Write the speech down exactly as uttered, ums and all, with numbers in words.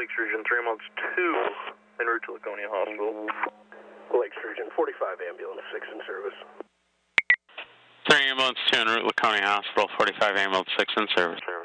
Lake Sturgeon, three ambulance two, en route to Laconia Hospital. Lake Sturgeon, forty-five ambulance six in service. three ambulance two en route Laconia Hospital, forty-five ambulance six in service.